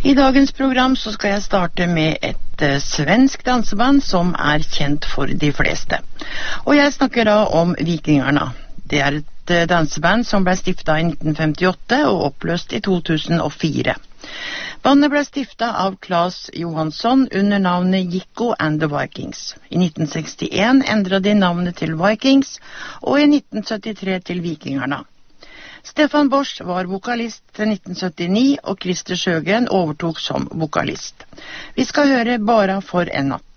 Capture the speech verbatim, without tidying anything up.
I dagens program så skal jeg starte med et uh, svensk danseband som er kjent for de fleste. Og jeg snakker da om Vikingarna. Det er et uh, danseband som ble stiftet i nitten femtiåtte og oppløst i to tusen og fire. Bandet ble stiftet av Claes Johansson under navnet Jikko and the Vikings. I nitten sekstien endret de navnet til Vikings, og i nitten syttitre til Vikingarna. Stefan Bosch var vokalist til nitten syttini, og Christer Sjøgren overtok som vokalist. Vi skal høre Bara for en natt.